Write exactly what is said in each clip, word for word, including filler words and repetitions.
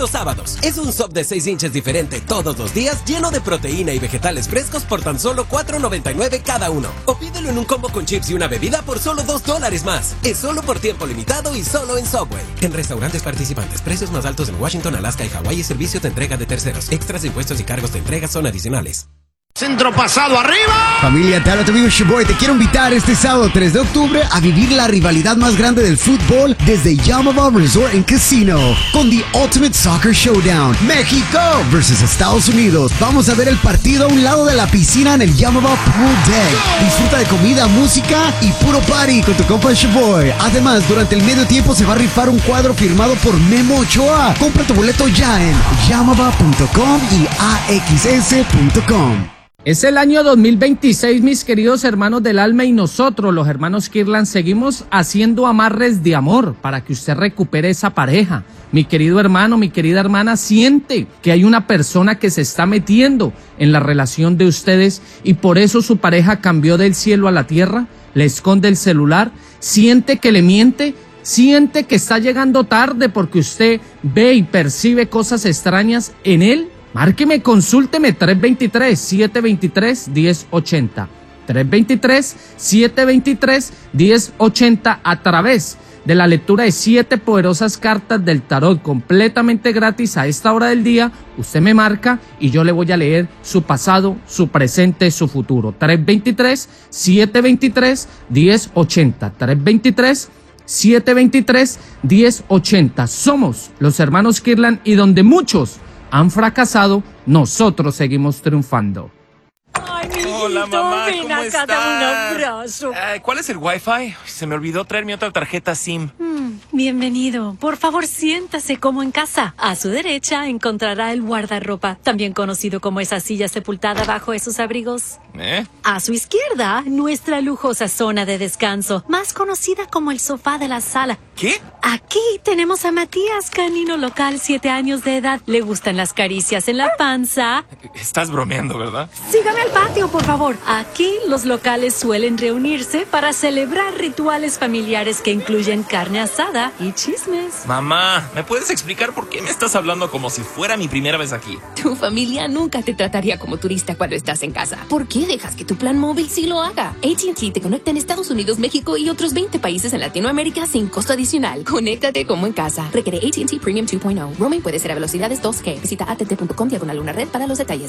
los sábados. Es un sub de seis inches diferente todos los días, lleno de proteína y vegetales frescos por tan solo cuatro noventa y nueve cada uno. O pídelo en un combo con chips y una bebida por solo dos dólares más. Es solo por tiempo limitado y solo en Subway. En restaurantes participantes, precios más altos en Washington, Alaska y Hawái y servicio de entrega de terceros. Extras, impuestos y cargos de entrega son adicionales. Centro pasado arriba. Familia, te habla tu amigo Shoboy. Te quiero invitar este sábado tres de octubre a vivir la rivalidad más grande del fútbol desde Yamava Resort and Casino con The Ultimate Soccer Showdown. México versus Estados Unidos. Vamos a ver el partido a un lado de la piscina en el Yamava Pool Deck. Disfruta de comida, música y puro party con tu compa Shoboy. Además, durante el medio tiempo se va a rifar un cuadro firmado por Memo Ochoa. Compra tu boleto ya en yamava punto com y a x s punto com. Es el año dos mil veintiséis, mis queridos hermanos del alma, y nosotros, los hermanos Kirlan, seguimos haciendo amarres de amor para que usted recupere esa pareja. Mi querido hermano, mi querida hermana, siente que hay una persona que se está metiendo en la relación de ustedes y por eso su pareja cambió del cielo a la tierra, le esconde el celular, siente que le miente, siente que está llegando tarde porque usted ve y percibe cosas extrañas en él. Márqueme, consúlteme, tres dos tres, siete dos tres, uno cero ocho cero. tres dos tres, siete dos tres, uno cero ocho cero a través de la lectura de siete poderosas cartas del tarot completamente gratis a esta hora del día. Usted me marca y yo le voy a leer su pasado, su presente, su futuro. tres dos tres, siete dos tres, uno cero ocho cero. tres dos tres, siete dos tres, uno cero ocho cero. Somos los hermanos Kirlan y donde muchos han fracasado, nosotros seguimos triunfando. Ay, mi Hola, mamá, ven ¿cómo acá, estás? dame un abrazo. Eh, ¿Cuál es el Wi-Fi? Se me olvidó traer mi otra tarjeta SIM. Mm, bienvenido. Por favor, siéntase como en casa. A su derecha encontrará el guardarropa, también conocido como esa silla sepultada bajo esos abrigos. ¿Eh? A su izquierda, nuestra lujosa zona de descanso, más conocida como el sofá de la sala. ¿Qué? Aquí tenemos a Matías, canino local, siete años de edad. Le gustan las caricias en la panza. Estás bromeando, ¿verdad? Sígame al patio, por favor. Aquí los locales suelen reunirse para celebrar rituales familiares que incluyen carne asada y chismes. Mamá, ¿me puedes explicar por qué me estás hablando como si fuera mi primera vez aquí? Tu familia nunca te trataría como turista cuando estás en casa. ¿Por qué dejas que tu plan móvil sí lo haga? A T and T te conecta en Estados Unidos, México y otros veinte países en Latinoamérica sin costo adicional. Conéctate como en casa. Requiere A T and T Premium dos punto cero. Roaming puede ser a velocidades dos G. Visita a t t punto com diagonal una red para los detalles.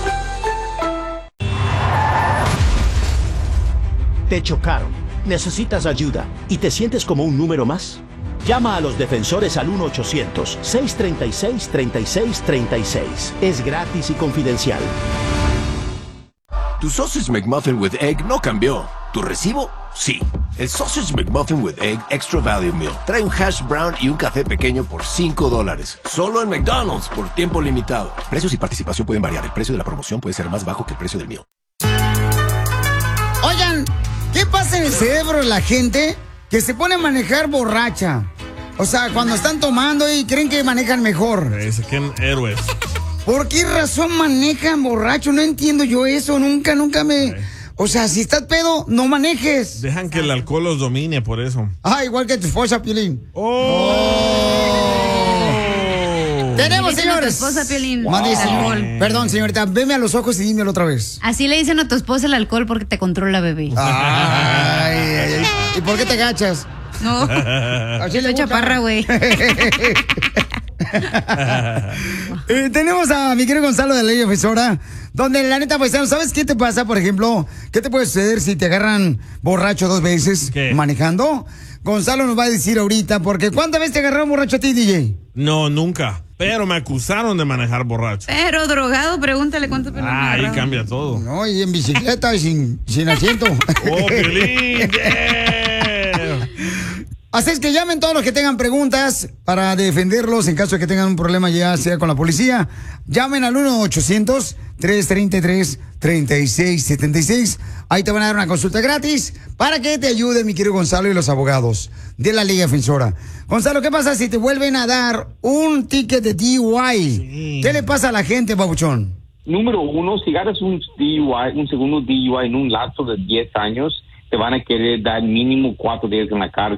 Te chocaron, necesitas ayuda y te sientes como un número más. Llama a los defensores al uno ochocientos, seiscientos treinta y seis, treinta y seis treinta y seis. Es gratis y confidencial. Tu Sausage McMuffin with Egg no cambió. ¿Tu recibo? Sí. El Sausage McMuffin with Egg Extra Value Meal trae un hash brown y un café pequeño por cinco dólares. Solo en McDonald's por tiempo limitado. Precios y participación pueden variar. El precio de la promoción puede ser más bajo que el precio del meal. Oigan, ¿qué pasa en el cerebro de la gente que se pone a manejar borracha? O sea, cuando están tomando y creen que manejan mejor. Se creen héroes. ¿Por qué razón manejan borracho? No entiendo yo eso. Nunca, nunca me... O sea, si estás pedo, no manejes. Dejan que el alcohol los domine, por eso. Ah, igual que tu esposa, Piolín. ¡Oh! oh. Tenemos, señores. Tu esposa, Piolín. Wow. El alcohol. Perdón, señorita, veme a los ojos y dímelo otra vez. Así le dicen a tu esposa el alcohol porque te controla, bebé. Ay, ay, ay. ¿Y por qué te agachas? No. Así le chaparra, güey. eh, tenemos a mi querido Gonzalo de la Ley Defensora, donde la neta, pues, ¿sabes qué te pasa, por ejemplo? ¿Qué te puede suceder si te agarran borracho dos veces ¿Qué? manejando? Gonzalo nos va a decir ahorita, porque ¿cuántas veces te agarraron borracho a ti, D J? No, nunca. Pero me acusaron de manejar borracho. Pero drogado, pregúntale cuánto pelo. Ah, ahí cambia todo. No, y en bicicleta y sin, sin asiento. ¡Oh, Piolín! Yeah. Así es que llamen todos los que tengan preguntas para defenderlos en caso de que tengan un problema ya sea con la policía. Llamen al uno ochocientos, tres treinta y tres, treinta y seis setenta y seis. Ahí te van a dar una consulta gratis para que te ayude mi querido Gonzalo y los abogados de la Liga Defensora. Gonzalo, ¿qué pasa si te vuelven a dar un ticket de D U I? Sí. ¿Qué le pasa a la gente, babuchón? Número uno, si agarras un D U I, un segundo D U I en un lapso de diez años, te van a querer dar mínimo cuatro días en la cárcel.